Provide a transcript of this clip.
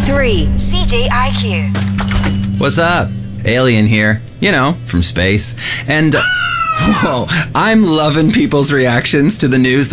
101.3 CJIQ. What's up? Alien here. You know, from space. And, whoa, I'm loving people's reactions to the news